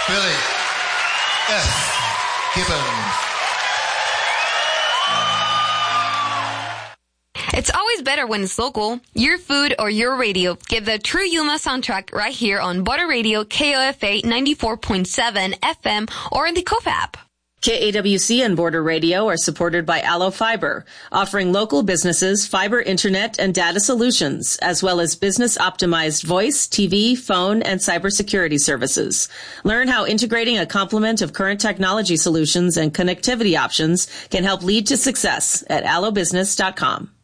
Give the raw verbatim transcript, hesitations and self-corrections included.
Billy F. Gibbons. It's always better when it's local. Your food or your radio. Get the True Yuma soundtrack right here on Border Radio, K O F A ninety-four point seven F M, or in the K O F app. K A W C and Border Radio are supported by Allo Fiber, offering local businesses fiber internet and data solutions, as well as business-optimized voice, T V, phone, and cybersecurity services. Learn how integrating a complement of current technology solutions and connectivity options can help lead to success at allo business dot com.